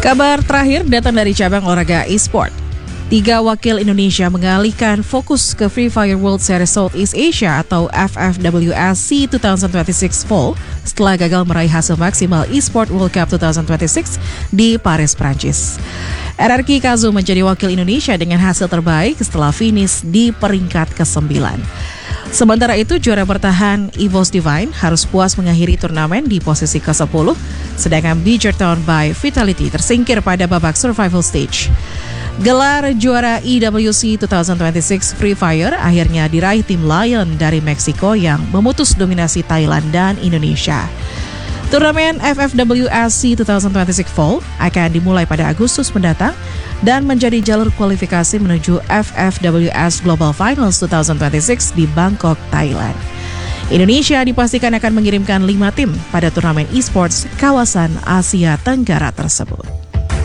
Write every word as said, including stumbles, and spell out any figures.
Kabar terakhir datang dari cabang olahraga e-sport. Tiga wakil Indonesia mengalihkan fokus ke Free Fire World Series Southeast Asia atau F F W S C dua ribu dua puluh enam Fall setelah gagal meraih hasil maksimal e-sport World Cup dua ribu dua puluh enam di Paris, Prancis. R R Q Kazu menjadi wakil Indonesia dengan hasil terbaik setelah finish di peringkat kesembilan. Sementara itu, juara bertahan Evos Divine harus puas mengakhiri turnamen di posisi kesepuluh, sedangkan Bridgerton by Vitality tersingkir pada babak survival stage. Gelar juara E W C dua ribu dua puluh enam Free Fire akhirnya diraih tim Lion dari Meksiko yang memutus dominasi Thailand dan Indonesia. Turnamen F F W S C dua ribu dua puluh enam Fall akan dimulai pada Agustus mendatang dan menjadi jalur kualifikasi menuju F F W S Global Finals dua ribu dua puluh enam di Bangkok, Thailand. Indonesia dipastikan akan mengirimkan lima tim pada turnamen e-sports kawasan Asia Tenggara tersebut.